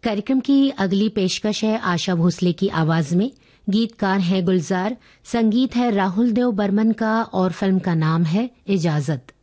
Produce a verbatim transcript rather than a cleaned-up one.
कार्यक्रम की अगली पेशकश है आशा भोसले की आवाज में। गीतकार है गुलजार, संगीत है राहुल देव बर्मन का और फिल्म का नाम है इजाजत।